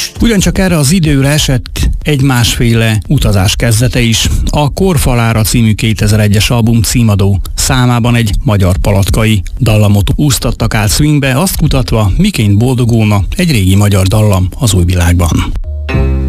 is. Ugyancsak erre az időre esett egy másféle utazás kezdete is. A Korfalára című 2001-es album címadó számában egy magyar palatkai dallamot úsztattak át swingbe, azt kutatva, miként boldogulna egy régi magyar dallam az új világban.